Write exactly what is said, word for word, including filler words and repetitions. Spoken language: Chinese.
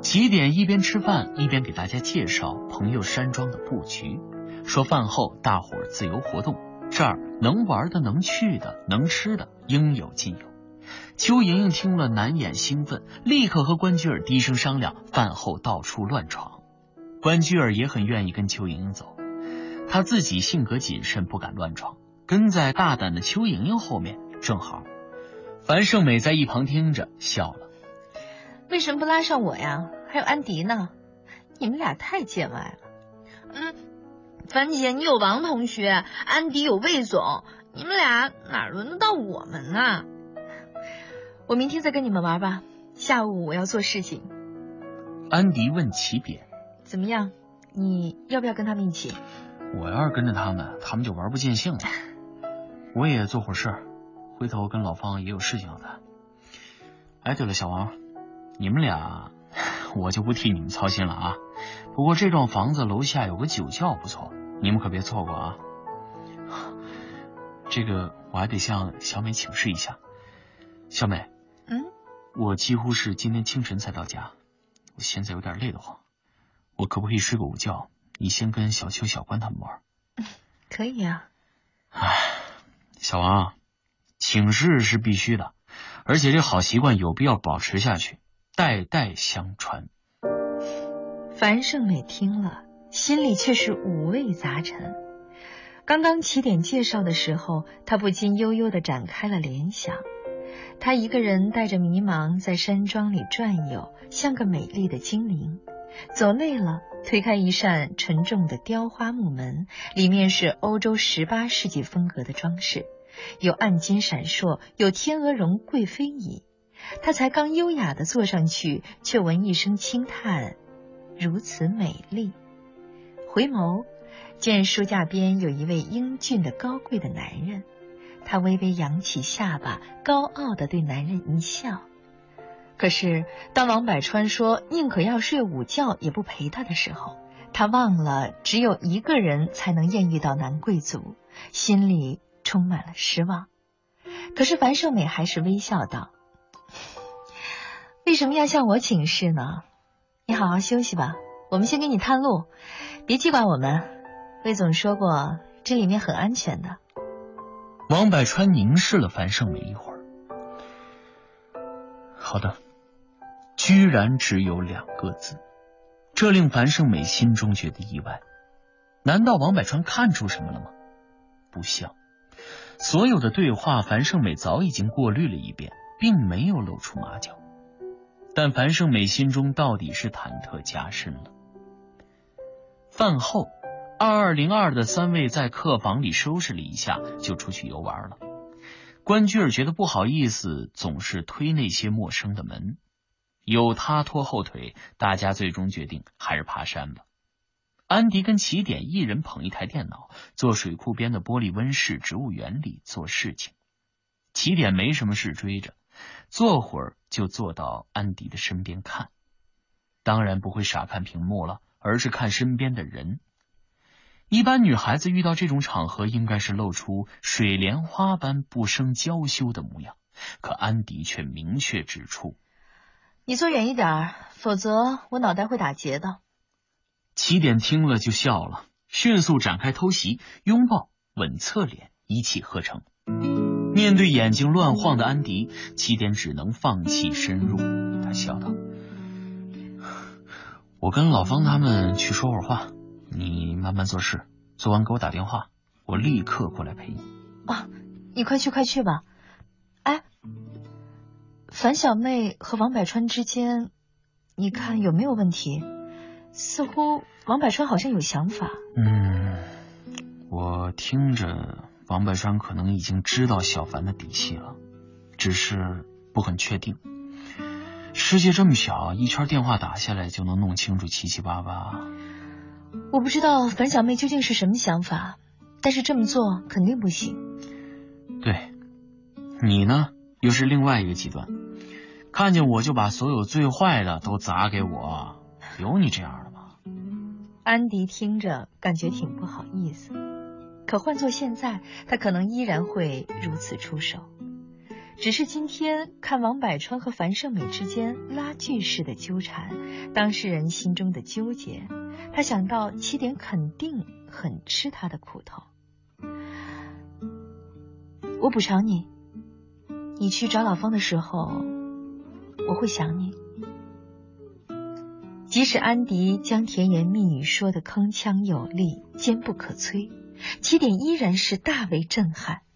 起点一边吃饭一边给大家介绍朋友山庄的布局，说饭后大伙儿自由活动，这儿能玩的能去的能吃的应有尽有。邱莹莹听了难掩兴奋，立刻和关雎尔低声商量饭后到处乱闯。关雎尔也很愿意跟邱莹莹走，他自己性格谨慎，不敢乱闯，跟在大胆的邱莹莹后面正好。樊胜美在一旁听着笑了， 为什么不拉上我呀？还有安迪呢？你们俩太见外了。嗯，樊姐，你有王同学，安迪有魏总，你们俩哪轮得到我们呢？我明天再跟你们玩吧，下午我要做事情。 安迪问起点， 怎么样？你要不要跟他们一起？ 我要是跟着他们，他们就玩不尽兴了。我也做会儿事儿，回头跟老方也有事情要谈。哎，对了，小王，你们俩我就不替你们操心了啊。不过这幢房子楼下有个酒窖不错，你们可别错过啊。这个我还得向小美请示一下。小美， 嗯， 我几乎是今天清晨才到家，我现在有点累得慌，我可不可以睡个午觉？你先跟小邱、小关他们玩。 可以啊。 唉，小王，请示是必须的，而且这好习惯有必要保持下去，代代相传。 樊胜美听了，心里却是五味杂陈。刚刚起点介绍的时候，她不禁悠悠地展开了联想。她一个人带着迷茫在山庄里转悠，像个美丽的精灵。走累了，推开一扇沉重的雕花木门，里面是欧洲十八世纪风格的装饰，有暗金闪烁，有天鹅绒贵妃椅。她才刚优雅地坐上去，却闻一声轻叹，如此美丽。回眸，见书架边有一位英俊的高贵的男人，她微微扬起下巴，高傲地对男人一笑。可是当王百川说宁可要睡午觉也不陪他的时候，他忘了只有一个人才能艳遇到男贵族，心里充满了失望。可是樊胜美还是微笑道，为什么要向我请示呢？你好好休息吧，我们先给你探路，别记挂我们。魏总说过这里面很安全的。 王百川凝视了樊胜美一会儿，好的，居然只有两个字，这令樊胜美心中觉得意外。难道王百川看出什么了吗？不像，所有的对话樊胜美早已经过滤了一遍，并没有露出马脚。但樊胜美心中到底是忐忑加深了。饭后，二二零二的三位在客房里收拾了一下，就出去游玩了。关雎尔觉得不好意思，总是推那些陌生的门。有他拖后腿，大家最终决定还是爬山吧。安迪跟起点一人捧一台电脑，坐水库边的玻璃温室植物园里做事情。起点没什么事追着，坐会儿就坐到安迪的身边看。当然不会傻看屏幕了，而是看身边的人。一般女孩子遇到这种场合应该是露出水莲花般不生娇羞的模样，可安迪却明确指出， 你坐远一点，否则我脑袋会打结的。 起点听了就笑了，迅速展开偷袭，拥抱吻侧脸，一气呵成。面对眼睛乱晃的安迪，起点只能放弃深入。他笑道，我跟老方他们去说会儿话，你慢慢做事，做完给我打电话，我立刻过来陪你。 啊，你快去快去吧。哎，樊小妹和王百川之间，你看有没有问题？似乎王百川好像有想法。 嗯，我听着王百川可能已经知道小樊的底细了，只是不很确定。世界这么小，一圈电话打下来就能弄清楚七七八八。 我不知道樊小妹究竟是什么想法，但是这么做肯定不行。 对，你呢又是另外一个极端，看见我就把所有最坏的都砸给我，有你这样的吗？ 安迪听着感觉挺不好意思，可换做现在他可能依然会如此出手。 只是今天看王百川和樊胜美之间拉锯式的纠缠，当事人心中的纠结，他想到七点肯定很吃他的苦头。我补偿你，你去找老方的时候，我会想你。即使安迪将甜言蜜语说得铿锵有力、坚不可摧，七点依然是大为震撼。